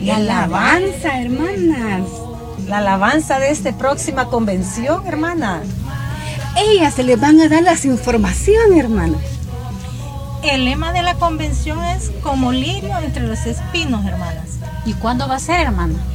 La alabanza, hermanas. La alabanza de esta próxima convención, hermana. Ellas se les van a dar las informaciones, hermanas. El lema de la convención es como lirio entre los espinos, hermanas. ¿Y cuándo va a ser, hermana?